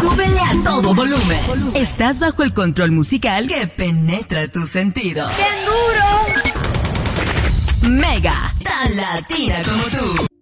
Súbele a todo volumen. Estás bajo el control musical que penetra tu sentido. ¡Bien duro! Mega, tan latina como tú.